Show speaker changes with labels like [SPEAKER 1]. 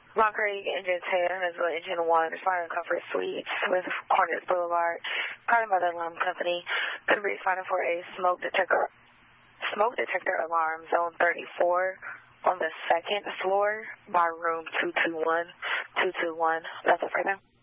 [SPEAKER 1] Moncrief Engine 10, as well Engine 1, Fire and Comfort Suites with Cornets Boulevard, Private Mother Alarm Company. Could be responding for a smoke detector alarm, Zone 34, on the second floor by room 221. That's it for now.